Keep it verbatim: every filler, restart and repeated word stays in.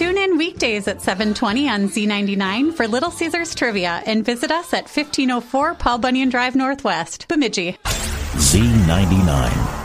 Tune in weekdays at seven twenty on Z ninety-nine for Little Caesars Trivia and visit us at fifteen oh four Paul Bunyan Drive Northwest, Bemidji. Z ninety-nine.